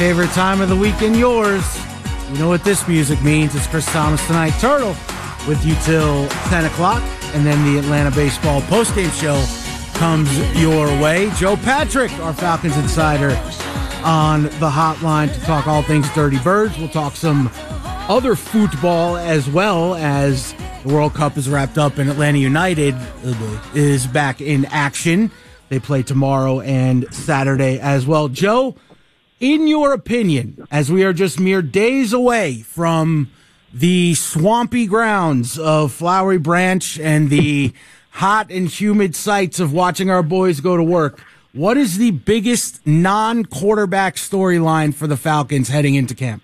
favorite time of the week and yours. You know what this music means. It's Chris Thomas Tonight Turtle with you till 10 o'clock. And then the Atlanta Baseball postgame show comes your way. Joe Patrick, our Falcons insider, on the hotline to talk all things Dirty Birds. We'll talk some other football as well as the World Cup is wrapped up and Atlanta United is back in action. They play tomorrow and Saturday as well. Joe, in your opinion, as we are just mere days away from the swampy grounds of Flowery Branch and the hot and humid sights of watching our boys go to work, what is the biggest non-quarterback storyline for the Falcons heading into camp?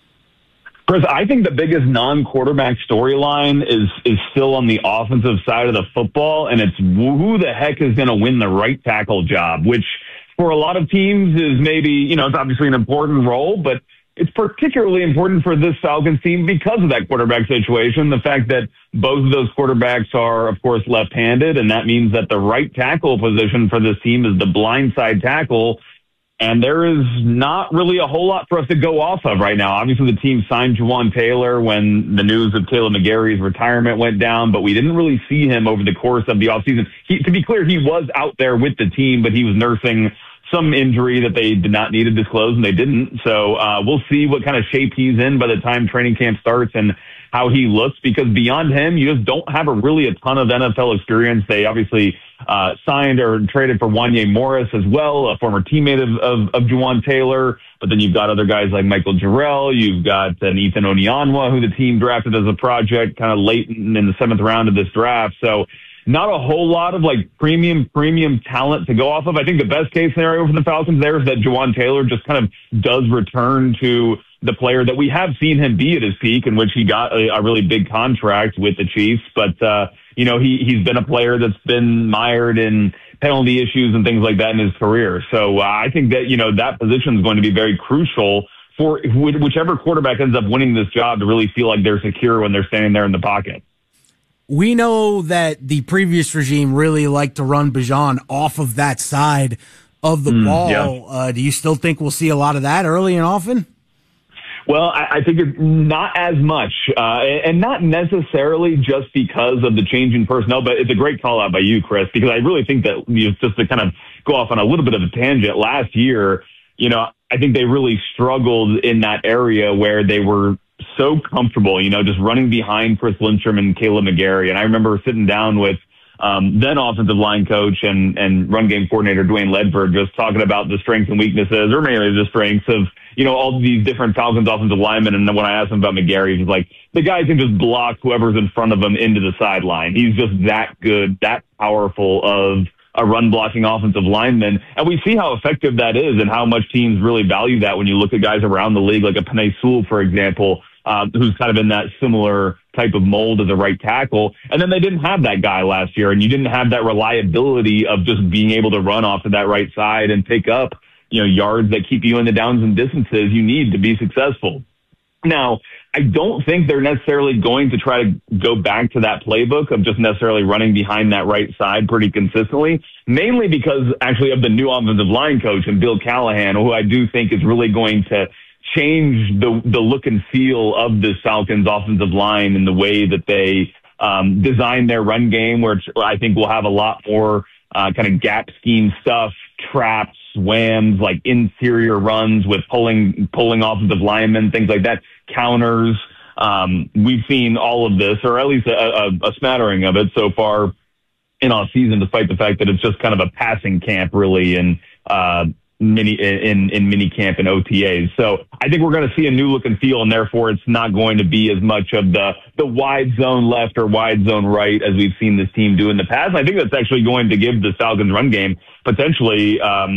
Chris, I think the biggest non-quarterback storyline is still on the offensive side of the football, and it's who the heck is going to win the right tackle job, which for a lot of teams is maybe, it's obviously an important role, but it's particularly important for this Falcons team because of that quarterback situation. The fact that both of those quarterbacks are, of course, left-handed, and that means that the right tackle position for this team is the blindside tackle, and there is not really a whole lot for us to go off of right now. Obviously, the team signed Jawaan Taylor when the news of Kaleb McGary's retirement went down, but we didn't really see him over the course of the offseason. To be clear, he was out there with the team, but he was nursing some injury that they did not need to disclose, and they didn't. So we'll see what kind of shape he's in by the time training camp starts and how he looks, because beyond him, you just don't have a ton of NFL experience. They obviously signed or traded for Wanya Morris as well, a former teammate of Jawaan Taylor. But then you've got other guys like Michael Jarrell. You've got an Ethan Onyanwa, who the team drafted as a project kind of late in the 7th round of this draft. So not a whole lot of premium talent to go off of. I think the best case scenario for the Falcons there is that Jawaan Taylor just kind of does return to the player that we have seen him be at his peak, in which he got a really big contract with the Chiefs. But, he's been a player that's been mired in penalty issues and things like that in his career. So I think that, that position is going to be very crucial for whichever quarterback ends up winning this job to really feel like they're secure when they're standing there in the pocket. We know that the previous regime really liked to run Bijan off of that side of the ball. Yeah. Do you still think we'll see a lot of that early and often? Well, I think it's not as much, and not necessarily just because of the change in personnel, but it's a great call out by you, Chris, because I really think that, just to kind of go off on a little bit of a tangent, last year, I think they really struggled in that area where they were so comfortable, just running behind Chris Lindstrom and Kaleb McGary. And I remember sitting down with then offensive line coach and run game coordinator Dwayne Ledford, just talking about the strengths and weaknesses, or mainly the strengths of, all these different Falcons offensive linemen. And then when I asked him about McGary, he was like, the guy can just block whoever's in front of him into the sideline. He's just that good, that powerful of a run-blocking offensive lineman. And we see how effective that is and how much teams really value that when you look at guys around the league, like a Penei Sewell, for example, who's kind of in that similar type of mold as a right tackle. And then they didn't have that guy last year, and you didn't have that reliability of just being able to run off to that right side and pick up, yards that keep you in the downs and distances you need to be successful. Now, I don't think they're necessarily going to try to go back to that playbook of just necessarily running behind that right side pretty consistently, mainly because actually of the new offensive line coach and Bill Callahan, who I do think is really going to change the look and feel of this Falcons offensive line in the way that they design their run game, where I think we'll have a lot more kind of gap scheme stuff, traps, whams, like interior runs with pulling offensive linemen, things like that, counters. We've seen all of this, or at least a smattering of it so far in off season, despite the fact that it's just kind of a passing camp really in mini camp and OTAs. So I think we're going to see a new look and feel, and therefore it's not going to be as much of the wide zone left or wide zone right as we've seen this team do in the past. And I think that's actually going to give the Falcons run game potentially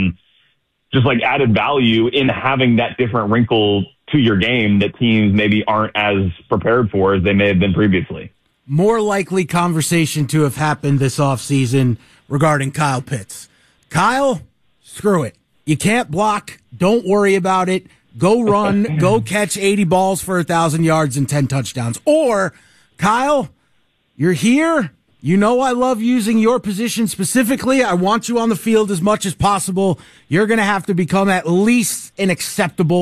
just like added value in having that different wrinkle to your game that teams maybe aren't as prepared for as they may have been previously. More likely conversation to have happened this offseason regarding Kyle Pitts. Kyle, screw it. You can't block. Don't worry about it. Go run. Go catch 80 balls for 1,000 yards and 10 touchdowns. Or, Kyle, you're here. You know I love using your position specifically. I want you on the field as much as possible. You're going to have to become at least an acceptable